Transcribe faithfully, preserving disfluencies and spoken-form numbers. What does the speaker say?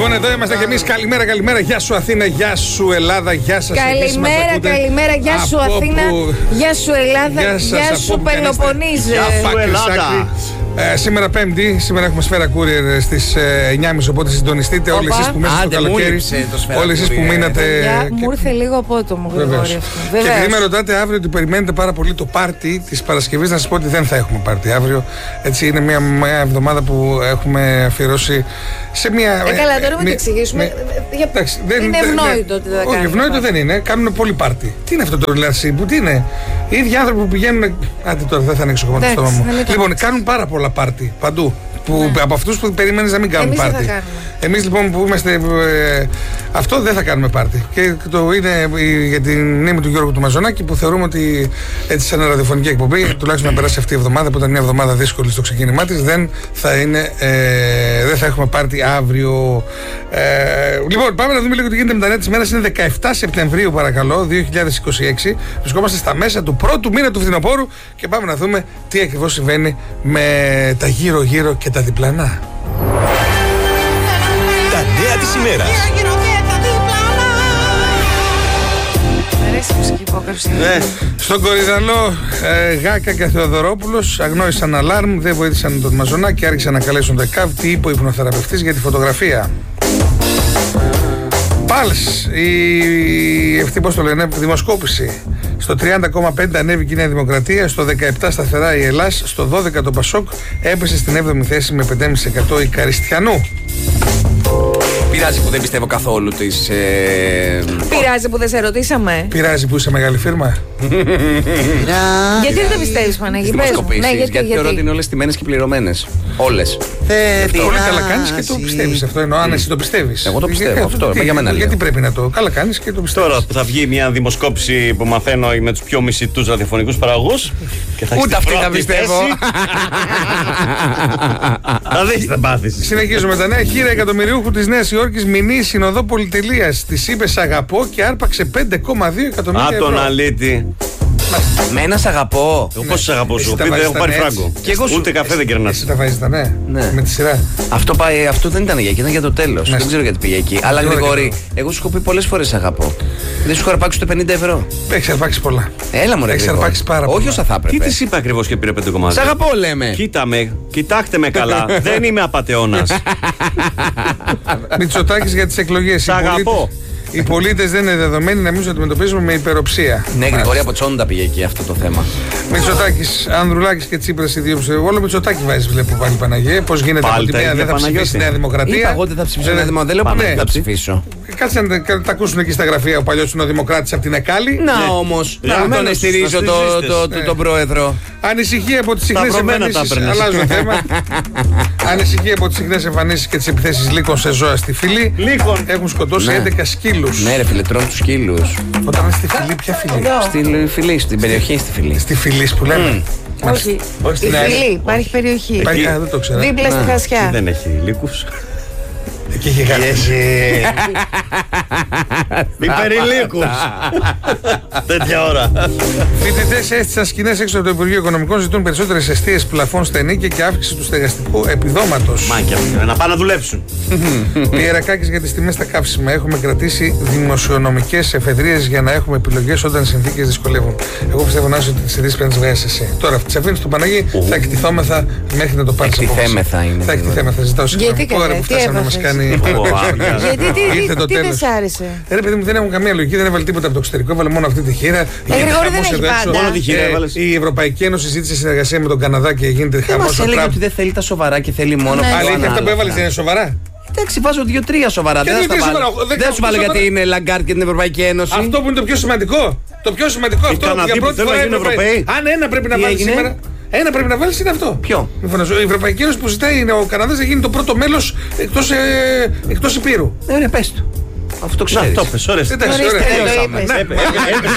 Λοιπόν, εδώ είμαστε κι εμείς. Καλημέρα, καλημέρα. Γεια σου Αθήνα, γεια σου Ελλάδα, γεια σας. Καλημέρα, καλημέρα. Γεια σου Αθήνα, γεια σου Ελλάδα, γεια σου Πελοποννήσι. Γεια σου Ελλάδα. Ε, σήμερα Πέμπτη, σήμερα έχουμε Σφαίρα Courier στις ε, εννιά και μισή, οπότε συντονιστείτε όλοι εσείς που μέσα στο καλοκαίρι. Όλοι εσείς που μείνατε. Μου ήρθε λίγο απότομο γρήγορα αυτό. Και επειδή με ρωτάτε αύριο ότι περιμένετε πάρα πολύ το πάρτι της Παρασκευής, να σας πω ότι δεν θα έχουμε πάρτι αύριο. Έτσι, είναι μια, μια εβδομάδα που έχουμε αφιερώσει σε μια. Ε, καλά, τώρα μην το εξηγήσουμε. Είναι ευνόητο ότι δεν θα κάνουμε. Όχι, ευνόητο δεν είναι. Κάνουν πολύ πάρτι. Τι είναι αυτό το ρελασί που τι είναι. Οι ίδιοι άνθρωποι που πηγαίνουν. Άντε τώρα, δεν θα ανοίξω ακόμα το στόμα μου. Λοιπόν, κάνουν πάρα πολλά πάρτι παντού. Που, ναι. Από αυτούς που περιμένεις να μην κάνουν Εμείς πάρτι. Εμείς λοιπόν που είμαστε. Ε, αυτό δεν θα κάνουμε πάρτι. Και το είναι για την μνήμη του Γιώργου του Μαζονάκη που θεωρούμε ότι έτσι, σαν ραδιοφωνική εκπομπή, τουλάχιστον να περάσει αυτή η εβδομάδα που ήταν μια εβδομάδα δύσκολη στο ξεκίνημά της, δεν θα, είναι, ε, δεν θα έχουμε πάρτι αύριο. Ε, λοιπόν, πάμε να δούμε λίγο τι γίνεται με τα νέα της ημέρας. Είναι δεκαεφτά Σεπτεμβρίου, παρακαλώ, δύο χιλιάδες είκοσι έξι. Βρισκόμαστε στα μέσα του πρώτου μήνα του φθινοπόρου και πάμε να δούμε τι ακριβώς συμβαίνει με τα γύρω-γύρω και τα διπλανά. Τα νέα της ημέρας. Ναι. Στον Κορυδαλό, ε, Γάκα και Θεοδωρόπουλος αγνόησαν αλάρμ, δεν βοήθησαν τον Μαζονάκη, άρχισαν να καλέσουν το ΕΚΑΒ. Τι είπε ο υπνοθεραπευτής για τη φωτογραφία. Πάλς, η αυτή πώς το λένε, δημοσκόπηση. Στο τριάντα κόμμα πέντε ανέβηκε η Νέα Δημοκρατία, στο δεκαεπτά σταθερά η Ελλάς, στο δώδεκα το Πασόκ, έπεσε στην έβδομη θέση με πέντε κόμμα πέντε τοις εκατό η Καριστιανού. Πειράζει που δεν πιστεύω καθόλου τις... Ε... Πειράζει που δεν σε ρωτήσαμε. Πειράζει που είσαι μεγάλη φίρμα. Γιατί δεν το πιστεύεις, Παναγί? Ναι, γιατί, γιατί, γιατί θεωρώ ότι είναι όλες τιμένες και πληρωμένες. Όλες. Πολύ καλά κάνεις και το πιστεύεις αυτό. Εννοώ αν εσύ το πιστεύεις. Εγώ το πιστεύω αυτό. Για μένα γιατί πρέπει να το καλά κάνεις και το πιστεύεις. Τώρα που θα βγει μια δημοσκόπηση που μαθαίνω με τους πιο μισητούς ραδιοφωνικούς παραγωγούς. Ούτε αυτή θα πιστεύω. Θα δεις, θα πάθεις. Συνεχίζουμε τα νέα. Χείρα εκατομμυριούχου της Νέας Υόρκης μηνύει συνοδό πολυτελείας. Της είπε σ' αγαπώ και άρπαξε πέντε κόμμα δύο εκατομμύρια ευρώ. Α, τον αλήτη. Με ένα σ' αγαπώ. Πώς σ' αγαπώ σου, δεν έχω πάρει φράγκο. Ούτε καφέ δεν κερνάς. Εσύ τα βάζεις τα ναι, ναι. Με τη σειρά. Αυτό, πάει, αυτό δεν ήταν για εκεί, ήταν για το τέλος. Δεν ξέρω γιατί πήγε εκεί. Αλλά Γρηγόρη, εγώ σου έχω πει πολλές φορές σ' αγαπώ. Δεν σου έχω αρπάξει ούτε πενήντα ευρώ. Έχεις αρπάξει πολλά. Έλα μου ρε. Έχεις αρπάξει πάρα πολλά. Όχι όσα θα έπρεπε. Τι της είπα ακριβώς και πήρε πέντε κομμάτια. Σ' αγαπώ λέμε. Κοίτα με, κοιτάξτε με καλά. Δεν είμαι απατεώνας. Μητσοτάκης για τις εκλογές. Σ' αγαπώ. Οι πολίτες δεν είναι δεδομένοι να μην τους αντιμετωπίζουμε με υπεροψία. Ναι, Γρηγόρη, από Τσόντα πήγε εκεί αυτό το θέμα. Μητσοτάκης, Ανδρουλάκης και Τσίπρας οι δύο ψηφίσαν. Όλο Μητσοτάκη βάζει, βλέπω πάλι Παναγία. Πώς γίνεται πάλι από τη μία δεν θα ψηφίσει η Νέα Δημοκρατία. Είπα εγώ δεν θα ψηφίσω Νέα Δημοκρατία. Δεν λέω που δεν θα ψηφίσω. Κάτσε να τα ακούσουν εκεί στα γραφεία ο παλιός Συνοδημοκράτης από την Εκάλη. Να όμως, να τον στηρίζω τον πρόεδρο. Ανησυχία από τις συχνές εμφανίσεις. Αλλάζω θέμα. Ανησυχία από τις συχνές εμφανίσεις και τις επιθέσεις λύκων σε ζώα στη Φυλή. Έχουν σκοτώσει έντεκα σκύλους. Ναι, ρε φίλε, τρώνε τους σκύλους. Όταν είναι στη Φυλή, ποια Φυλή? Στη Φυλή, στην περιοχή στη Φυλή. Στη Φυλή που λέμε. Όχι, στη Φυλή, υπάρχει περιοχή. Δεν το ξέρω. Δίπλα στη Χασιά. Δεν έχει λύκους. Εκεί είχε γράφει. Υπερηλίκους. Τέτοια ώρα. Φοιτητές έστησαν σκηνές έξω από το Υπουργείο Οικονομικών, ζητούν περισσότερες εστίες πλαφών στα ενίκια και αύξηση του στεγαστικού επιδόματος. Μάκια, να πάνε να δουλέψουν. Ιερακάκης για τις τιμές στα καύσιμα. Έχουμε κρατήσει δημοσιονομικές εφεδρείες για να έχουμε επιλογές όταν οι συνθήκες δυσκολεύουν. Εγώ πιστεύω να είσαι ότι τις ειδήσεις πρέπει να τις βγάζεις εσύ. Τώρα, τις αφήνεις στον Παναγί, θα εκτιθόμεθα μέχρι να το πάρεις από μας. Εκτιθέμεθα είναι. Θα εκτιθέμεθα, ζητάω συγγνώμη. Τώρα που φτάσαμε να μας κάνει. Γιατί τι δεν σ' άρεσε? Ρε παιδί μου, δεν έχουν καμία λογική, δεν έβαλε τίποτα από το εξωτερικό, έβαλε μόνο αυτή τη χείρα. Ε, Γρηγόρη δεν έχει πάντα. Μόνο τη χείρα έβαλες. Η Ευρωπαϊκή Ένωση ζήτησε συνεργασία με τον Καναδά και γίνεται χαμός. χαμός. Μας έλεγε ότι δεν θέλει τα σοβαρά και θέλει μόνο. Αλήθεια, αυτά που έβαλε δεν είναι σοβαρά? Εντάξει, βάζω δύο-τρία σοβαρά. Δεν θα σου βάλω γιατί είναι Λαγκάρτ και την Ευρωπαϊκή Ένωση. Αυτό που είναι το πιο σημαντικό. Το πιο σημαντικό αυτό που για πρώτη φορά είναι Ευρωπαίοι. Αν ένα πρέπει να βάλει σήμερα. Ένα πρέπει να βάλει είναι αυτό. Ποιο? Η Ευρωπαϊκή Ένωση που ζητάει είναι ο Καναδάς να γίνει το πρώτο μέλος εκτός, ε, εκτός Υπήρου. Ναι, ρε, πες του. Αυτό ξέρεις. Αυτό πες, ωραία. Εντάξει, ωραία.